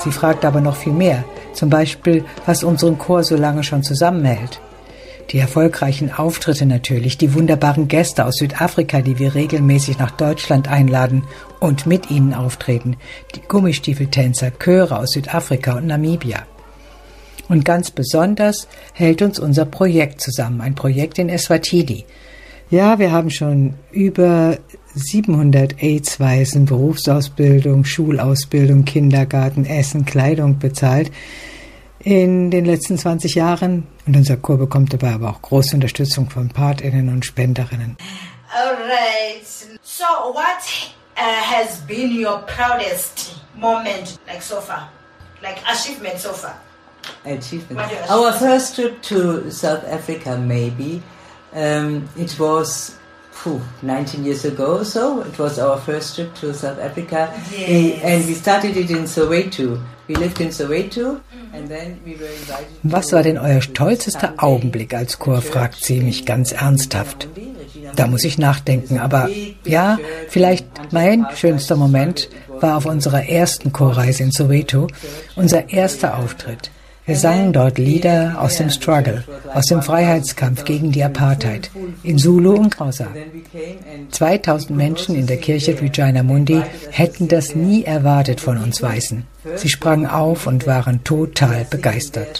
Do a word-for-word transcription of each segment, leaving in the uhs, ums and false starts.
Sie fragt aber noch viel mehr. Zum Beispiel, was unseren Chor so lange schon zusammenhält. Die erfolgreichen Auftritte natürlich, die wunderbaren Gäste aus Südafrika, die wir regelmäßig nach Deutschland einladen und mit ihnen auftreten. Die Gummistiefeltänzer, Chöre aus Südafrika und Namibia. Und ganz besonders hält uns unser Projekt zusammen, ein Projekt in Eswatini. Ja, wir haben schon über siebenhundert AIDS-Waisen Berufsausbildung, Schulausbildung, Kindergarten, Essen, Kleidung bezahlt in den letzten zwanzig Jahren. Und unser Chor bekommt dabei aber auch große Unterstützung von PartnerInnen und Spenderinnen. Alright. So what uh, has been your proudest moment, like so far? Like achievement so far? Achievement. Our first trip to South Africa, maybe. Um, it was phew, nineteen years ago or so. It was our first trip to South Africa. Yes. And we started it in Soweto. We lived in Soweto. Was war denn euer stolzester Augenblick als Chor, fragt sie mich ganz ernsthaft. Da muss ich nachdenken, aber ja, vielleicht mein schönster Moment war auf unserer ersten Chorreise in Soweto, unser erster Auftritt. Wir sangen dort Lieder aus dem Struggle, aus dem Freiheitskampf gegen die Apartheid, in Zulu und Xhosa. zweitausend Menschen in der Kirche Regina Mundi hätten das nie erwartet von uns Weißen. Sie sprangen auf und waren total begeistert.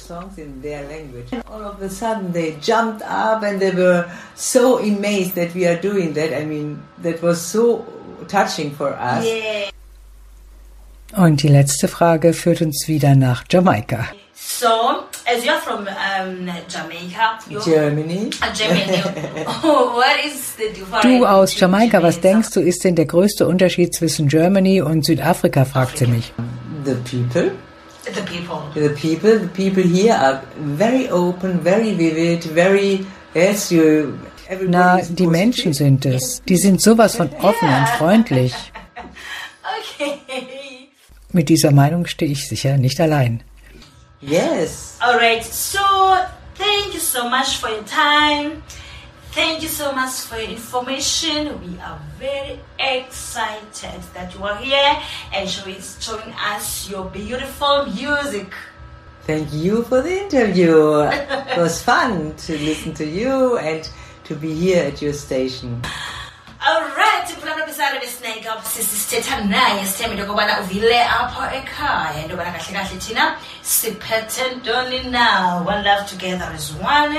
Und die letzte Frage führt uns wieder nach Jamaika. So, as you're from um, Jamaica, you're Germany. Uh, Germany. Oh, what is the difference? Du aus Jamaika, was denkst du, ist denn der größte Unterschied zwischen Germany und Südafrika, fragt sie mich. The people. The people. The people. The people here are very open, very vivid, very yes, you. Na, die Menschen sind es. Die sind sowas von offen und freundlich. Okay. Mit dieser Meinung stehe ich sicher nicht allein. Yes. All right. So, thank you so much for your time. Thank you so much for your information. We are very excited that you are here and showing, showing us your beautiful music. Thank you for the interview. It was fun to listen to you and to be here at your station. Alright, kulana bisale besnake up sisithetha naye sithembe lokubana uvile apho ekhaya into bana kahle kahle thina siphethe ntoni now. One love together is one.